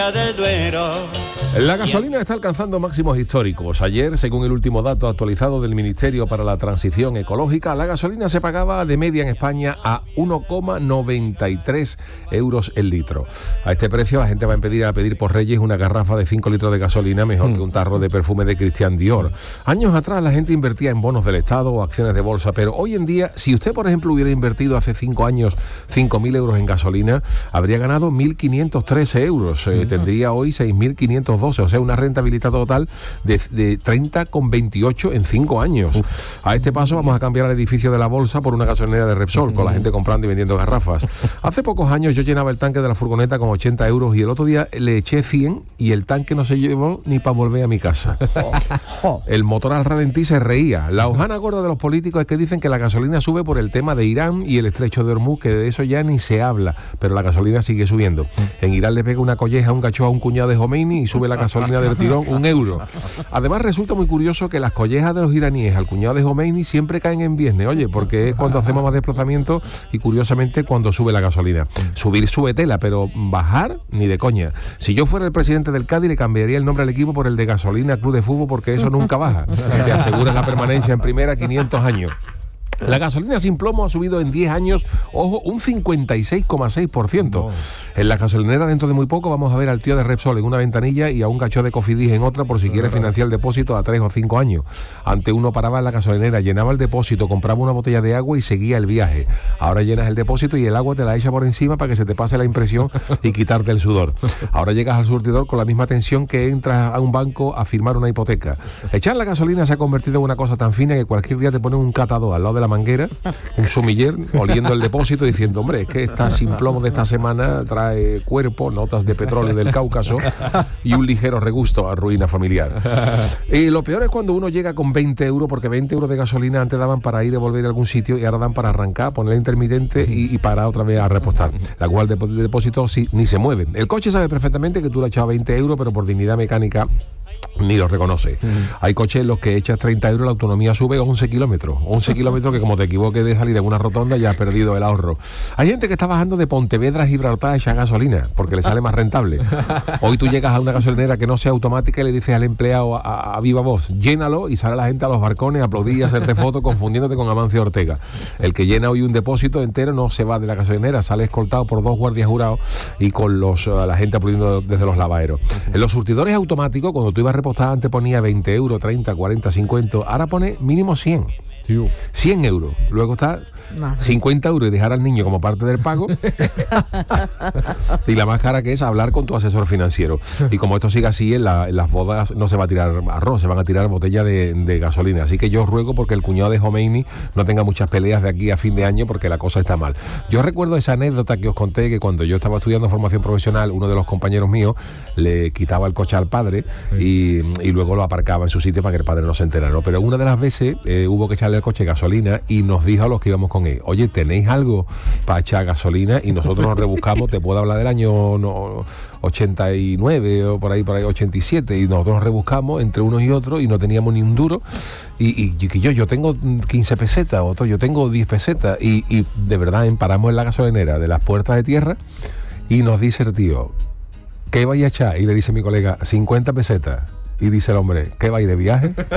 del Duero. La gasolina está alcanzando máximos históricos. Ayer, según el último dato actualizado del Ministerio para la Transición Ecológica, la gasolina se pagaba de media en España a 1,93 euros el litro. A este precio la gente va a pedir por Reyes una garrafa de 5 litros de gasolina mejor que un tarro de perfume de Christian Dior. Años atrás la gente invertía en bonos del Estado o acciones de bolsa, pero hoy en día, si usted, por ejemplo, hubiera invertido hace 5 años 5.000 euros en gasolina, habría ganado 1.513 euros. Tendría hoy 6.512, o sea, una rentabilidad total de 30,28 en 5 años. A este paso vamos a cambiar el edificio de la bolsa por una gasolinera de Repsol, con la gente comprando y vendiendo garrafas. Hace pocos años yo llenaba el tanque de la furgoneta con 80 euros y el otro día le eché 100 y el tanque no se llevó ni para volver a mi casa. El motor al ralentí se reía. La hojana gorda de los políticos es que dicen que la gasolina sube por el tema de Irán y el estrecho de Hormuz, que de eso ya ni se habla, pero la gasolina sigue subiendo. En Irán le pega una colleja, un cacho a un cuñado de Jomeini y sube la gasolina del tirón 1 euro. Además resulta muy curioso que las collejas de los iraníes al cuñado de Jomeini siempre caen en viernes, oye, porque es cuando hacemos más desplazamiento y curiosamente cuando sube la gasolina. Subir sube tela, pero bajar ni de coña. Si yo fuera el presidente del Cádiz le cambiaría el nombre al equipo por el de Gasolina Club de Fútbol, porque eso nunca baja. Te aseguras la permanencia en primera 500 años. La gasolina sin plomo ha subido en 10 años, ojo, un 56,6%. No. En la gasolinera dentro de muy poco vamos a ver al tío de Repsol en una ventanilla y a un gacho de Cofidis en otra por si quiere financiar el depósito a 3 o 5 años. Antes uno paraba en la gasolinera, llenaba el depósito, compraba una botella de agua y seguía el viaje. Ahora llenas el depósito y el agua te la echa por encima para que se te pase la impresión y quitarte el sudor. Ahora llegas al surtidor con la misma tensión que entras a un banco a firmar una hipoteca. Echar la gasolina se ha convertido en una cosa tan fina que cualquier día te ponen un catador al lado de la manguera, un sumiller, oliendo el depósito diciendo, hombre, es que esta sin plomo de esta semana trae cuerpo, notas de petróleo del Cáucaso y un ligero regusto a ruina familiar. Y lo peor es cuando uno llega con 20 euros, porque 20 euros de gasolina antes daban para ir y volver a algún sitio y ahora dan para arrancar, poner intermitente y parar otra vez a repostar. La cual de depósito sí, ni se mueve. El coche sabe perfectamente que tú le has echado 20 euros, pero por dignidad mecánica ni lo reconoce. Hay coches en los que echas 30 euros, la autonomía sube 11 kilómetros. 11 kilómetros que como te equivoques de salir de una rotonda ya has perdido el ahorro. Hay gente que está bajando de Pontevedra a Gibraltar a echar gasolina porque le sale más rentable. Hoy tú llegas a una gasolinera que no sea automática y le dices al empleado a viva voz, llénalo, y sale la gente a los balcones a aplaudir y a hacerte fotos confundiéndote con Amancio Ortega. El que llena hoy un depósito entero no se va de la gasolinera, sale escoltado por 2 guardias jurados y con la gente aplaudiendo desde los lavaderos. En los surtidores automáticos, cuando tú ibas a repostar, antes ponía 20 euros, 30, 40, 50, ahora pone mínimo 100. 100 euros. Luego está 50 euros y dejar al niño como parte del pago. Y la más cara, que es hablar con tu asesor financiero. Y como esto sigue así, en las bodas no se va a tirar arroz, se van a tirar botellas de gasolina. Así que yo ruego porque el cuñado de Jomeini no tenga muchas peleas de aquí a fin de año, porque la cosa está mal. Yo recuerdo esa anécdota que os conté, que cuando yo estaba estudiando formación profesional, uno de los compañeros míos le quitaba el coche al padre y luego lo aparcaba en su sitio para que el padre no se enterara, ¿no? Pero una de las veces hubo que echarle al coche gasolina y nos dijo a los que íbamos con él, oye, ¿tenéis algo para echar gasolina? Y nosotros nos rebuscamos, te puedo hablar del año 89 o por ahí 87, y nosotros nos rebuscamos entre unos y otros y no teníamos ni un duro, y yo tengo 15 pesetas, otro yo tengo 10 pesetas, y de verdad paramos en la gasolinera de las Puertas de Tierra y nos dice el tío, ¿qué vais a echar? Y le dice mi colega, 50 pesetas. Y dice el hombre, ¿qué vais de viaje? ¡Qué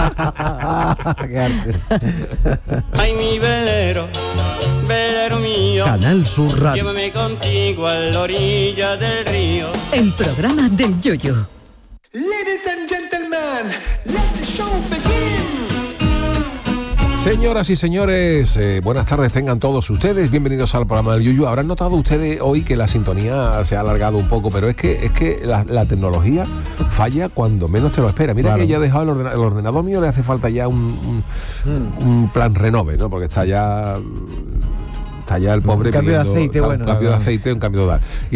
arte! Ay, mi velero, velero mío, Canal Sur Radio. llévame contigo a la orilla del río. El programa del Yoyo. Ladies and gentlemen, let the show begin. Señoras y señores, buenas tardes tengan todos ustedes, bienvenidos al programa del Yuyu. Habrán notado ustedes hoy que la sintonía se ha alargado un poco, pero es que la tecnología falla cuando menos te lo esperas. Mira, claro, que ya he dejado el ordenador mío, le hace falta ya un plan renove, ¿no? Porque está ya el pobre un cambio de pidiendo, aceite, un cambio de aceite, un cambio de dar.